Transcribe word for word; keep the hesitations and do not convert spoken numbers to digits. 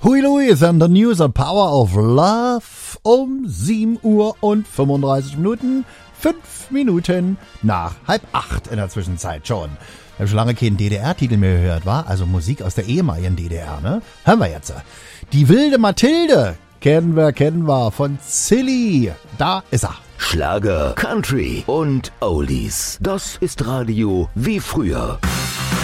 Huey Lewis and the News and Power of Love um sieben Uhr und fünfunddreißig Minuten, fünf Minuten nach halb acht in der Zwischenzeit schon. Ich habe schon lange keinen D D R-Titel mehr gehört, war? Also Musik aus der ehemaligen D D R, ne? Hören wir jetzt. Die wilde Mathilde, kennen wir, kennen wir, von Silly. Da ist er. Schlager, Country und Oldies. Das ist Radio wie früher.